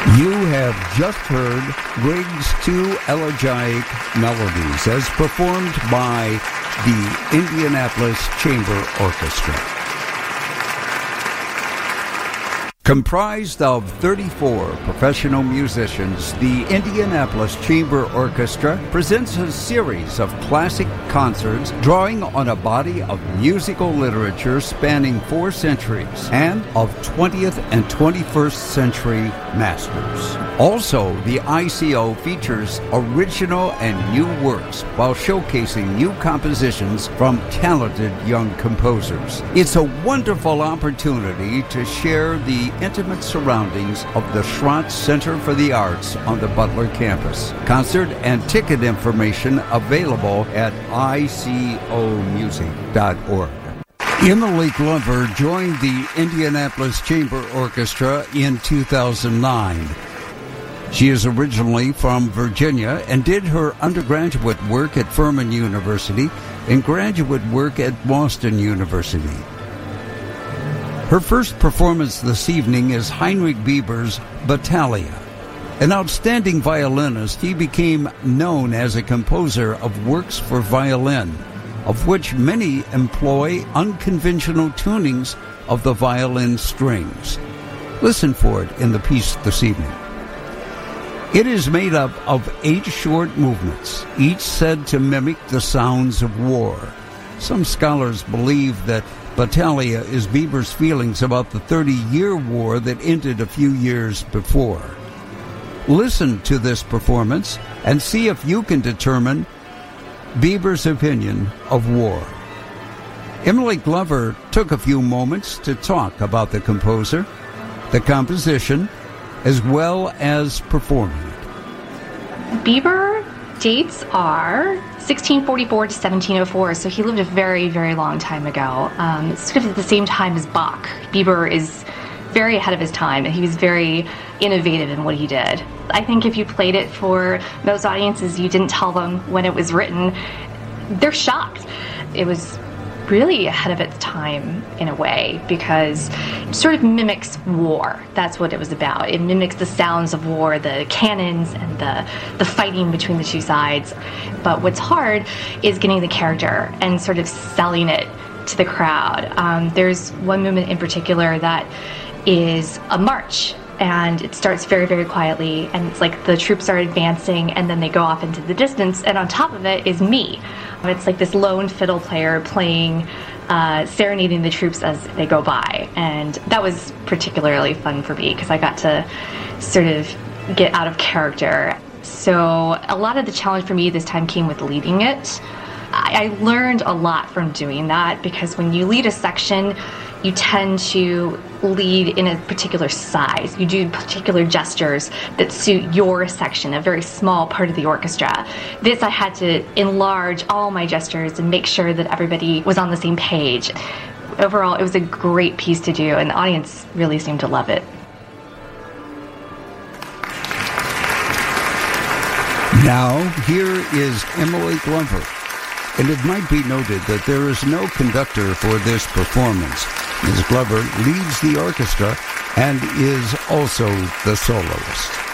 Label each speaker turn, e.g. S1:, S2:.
S1: You have just heard Grieg's two elegiac melodies as performed by the Indianapolis Chamber Orchestra. Comprised of 34 professional musicians, the Indianapolis Chamber Orchestra presents a series of classic concerts drawing on a body of musical literature spanning 4 centuries and of 20th and 21st century masters. Also, the ICO features original and new works while showcasing new compositions from talented young composers. It's a wonderful opportunity to share the intimate surroundings of the Schrott Center for the Arts on the Butler campus. Concert and ticket information available at icomusic.org. Emily Glover joined the Indianapolis Chamber Orchestra in 2009. She is originally from Virginia and did her undergraduate work at Furman University and graduate work at Boston University. Her first performance this evening is Heinrich Bieber's Battaglia. An outstanding violinist, he became known as a composer of works for violin, of which many employ unconventional tunings of the violin strings. Listen for it in the piece this evening. It is made up of 8 short movements, each said to mimic the sounds of war. Some scholars believe that Battaglia is Bieber's feelings about the 30-year war that ended a few years before. Listen to this performance and see if you can determine Bieber's opinion of war. Emily Glover took a few moments to talk about the composer, the composition, as well as performing it.
S2: Bieber dates are 1644 to 1704, so he lived a very, very long time ago. It's sort of at the same time as Bach. Bieber is very ahead of his time, and he was very innovative in what he did. I think if you played it for most audiences, you didn't tell them when it was written, they're shocked. It was really ahead of its time in a way because it sort of mimics war. That's what it was about. It mimics the sounds of war, the cannons and the fighting between the two sides. But what's hard is getting the character and sort of selling it to the crowd. There's one movement in particular that is a march, and it starts very, very quietly, and it's like the troops are advancing and then they go off into the distance, and on top of it is me. It's like this lone fiddle player playing, serenading the troops as they go by, and that was particularly fun for me because I got to sort of get out of character. So a lot of the challenge for me this time came with leading it. I learned a lot from doing that because when you lead a section, you tend to lead in a particular size. You do particular gestures that suit your section, a very small part of the orchestra. This, I had to enlarge all my gestures and make sure that everybody was on the same page. Overall, it was a great piece to do, and the audience really seemed to love it.
S1: Now, here is Emily Glover. And it might be noted that there is no conductor for this performance. Ms. Glover leads the orchestra and is also the soloist.